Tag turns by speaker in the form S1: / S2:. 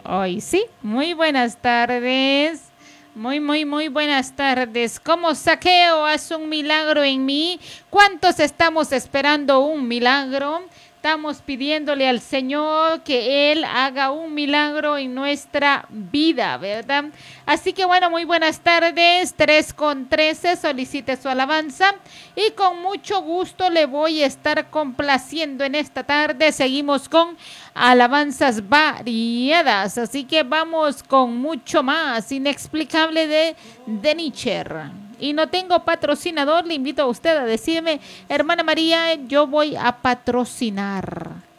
S1: Hoy sí, muy buenas tardes. Muy buenas tardes. Como Saqueo hace un milagro en mí, ¿cuántos estamos esperando un milagro? Estamos pidiéndole al Señor que Él haga un milagro en nuestra vida, ¿verdad? Así que bueno, muy buenas tardes. 3:13, solicite su alabanza y con mucho gusto le voy a estar complaciendo en esta tarde. Seguimos con alabanzas variadas, así que vamos con mucho más inexplicable de Nietzsche. Y no tengo patrocinador, le invito a usted a decirme, hermana María, yo voy a patrocinar.